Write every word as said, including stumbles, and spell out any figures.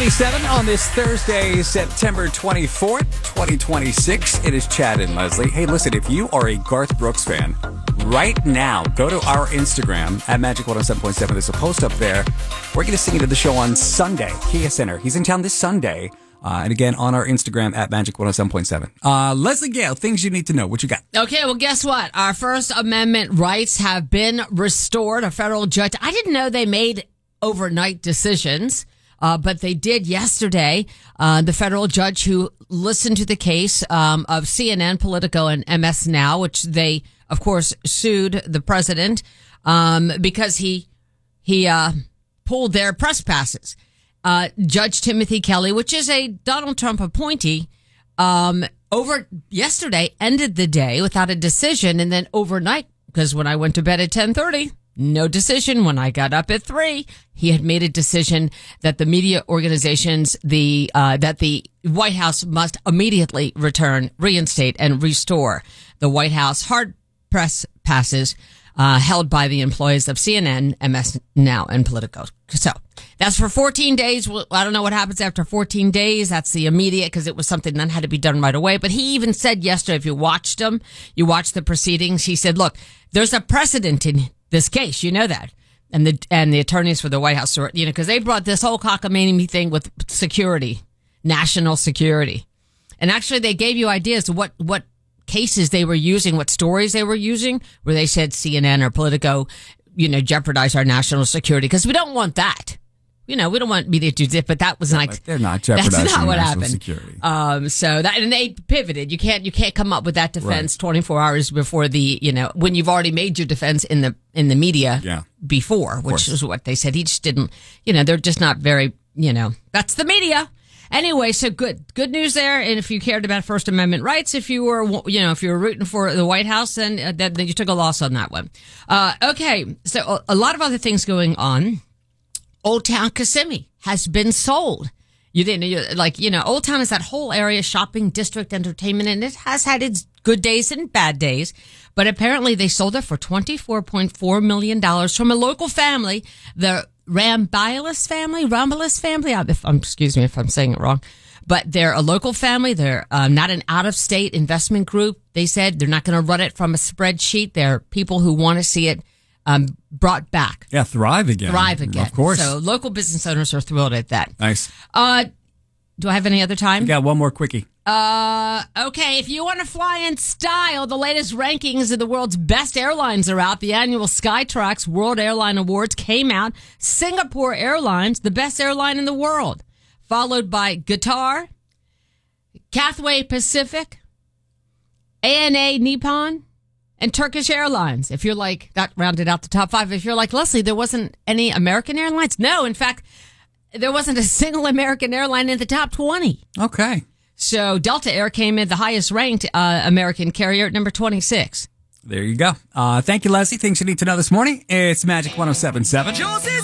seventy-seven on this Thursday, September twenty-fourth, twenty twenty-six. It is Chad and Leslie. Hey, listen, if you are a Garth Brooks fan, right now, go to our Instagram at Magic one oh seven point seven. There's a post up there. We're going to sing it at the show on Sunday, Kia Center. He's in town this Sunday. Uh, and again, on our Instagram at Magic one oh seven point seven. Uh, Leslie Gale, things you need to know. What you got? Okay, well, guess what? Our First Amendment rights have been restored. A federal judge, I didn't know they made overnight decisions, uh, but they did yesterday. Uh, the federal judge who listened to the case um, of C N N, Politico, and M S Now, which they, of course, sued the president um, because he he uh, pulled their press passes. Uh, Judge Timothy Kelly, which is a Donald Trump appointee, um, over yesterday ended the day without a decision. And then overnight, because when I went to bed at ten thirty, no decision. When I got up at three, he had made a decision that the media organizations, the, uh, that the White House must immediately return, reinstate, and restore the White House hard press passes, uh, held by the employees of C N N, M S Now, and Politico. So that's for fourteen days. Well, I don't know what happens after fourteen days. That's the immediate, because it was something that had to be done right away. But he even said yesterday, if you watched him, you watched the proceedings, he said, look, there's a precedent in this case. You know that. And the, and the attorneys for the White House, you know, because they brought this whole cockamamie thing with security, national security. And actually they gave you ideas of what, what cases they were using, what stories they were using, where they said C N N or Politico, you know, jeopardize our national security, because we don't want that. You know, we don't want media to do this, but that was yeah, like, like they're not jeopardizing that's not what national happened. security. Um, so that, and they pivoted. You can't, you can't come up with that defense right. twenty-four hours before the, you know, when you've already made your defense in the, in the media yeah. before, which is what they said. He just didn't, you know, they're just not very, you know, that's the media. Anyway, so good, good news there. And if you cared about First Amendment rights, if you were, you know, if you were rooting for the White House, then, uh, then you took a loss on that one. Uh, okay. So a lot of other things going on. Old Town Kissimmee has been sold. You didn't, you, like, you know, Old Town is that whole area, shopping district, entertainment, and it has had its good days and bad days. But apparently they sold it for twenty-four point four million dollars from a local family, the Rambilis family, Rambilis family. If, um, excuse me if I'm saying it wrong, but they're a local family. They're um, not an out-of-state investment group. They said they're not going to run it from a spreadsheet. They're people who want to see it um, brought back. Yeah, thrive again. Thrive again. Of course. So local business owners are thrilled at that. Nice. Uh, do I have any other time? We got one more quickie. Uh, okay. If you want to fly in style, the latest rankings of the world's best airlines are out. The annual Skytrax World Airline Awards came out. Singapore Airlines, the best airline in the world, followed by Qatar, Cathay Pacific, A N A Nippon, and Turkish Airlines. If you're like, that rounded out the top five. If you're like, Leslie, there wasn't any American airlines? No, in fact, there wasn't a single American airline in the top twenty. Okay. So Delta Air came in the highest ranked uh, American carrier at number twenty-six. There you go. Uh, thank you, Leslie. Things you need to know this morning. It's Magic one oh seven point seven.